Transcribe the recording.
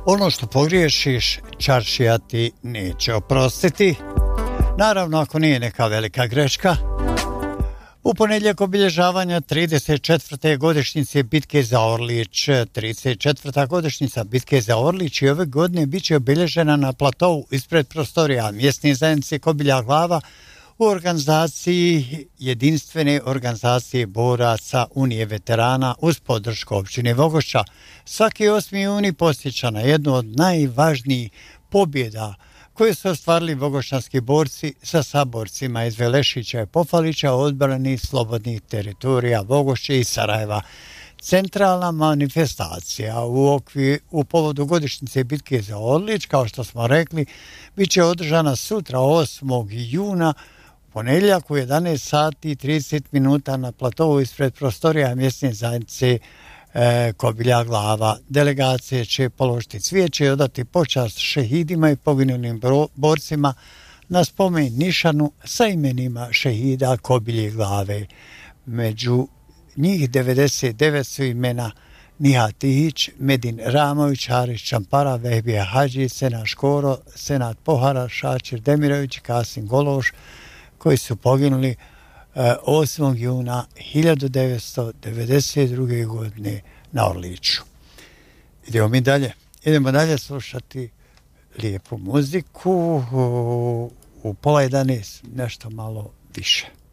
Ono što pogriješiš, čaršija ti neće oprostiti. Naravno, ako nije neka velika greška. U ponedjeljak obilježavanja 34. godišnjice bitke za Orlić. 34. godišnjica bitke za Orlić i ove godine bit će obilježena na platovu ispred prostorija mjesne zajednice Kobilja Glava u organizaciji jedinstvene organizacije boraca Unije veterana uz podršku općine Vogošća. Svaki 8. juni posjeća na jednu od najvažnijih pobjeda koje su ostvarili vogošćanski borci sa saborcima iz Velešića i Pofalića u odbrani slobodnih teritorija Vogošće i Sarajeva. Centralna manifestacija u povodu godišnjice bitke za Orlić, kao što smo rekli, bit će održana sutra 8. juna ponedjeljak u 11 sati i 30 minuta na platovu ispred prostorija mjesne zajednice Kobilja Glava. Delegacije će položiti cvijeće i odati počast šehidima i poginulim borcima na spomen nišanu sa imenima šehida Kobilje Glave. Među njih 99 su imena Nihat Tihić, Medin Ramović, Haris Čampara, Vehbija Hadži, Senat Škoro, Senat Pohara, Šačir Demirović i Kasim Gološ, koji su poginuli 8. juna 1992. godine na Orliću. Idemo dalje slušati lijepu muziku. U pola 11 nešto malo više.